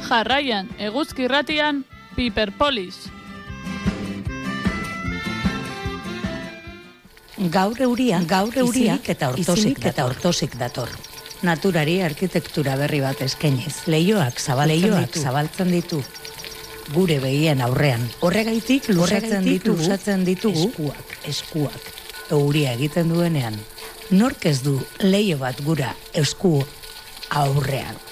Jarraian, Eguzki Irratian, Piperpolis. Gaur euria eta ortosik dator. Naturari arkitektura berri bat eskainiz. Leioak zabaltzen ditu. Gure begien aurrean. Horregaitik luzatzen ditugu eskuak. Euria egiten duenean. Nork ez du leio bat gura esku aurrean.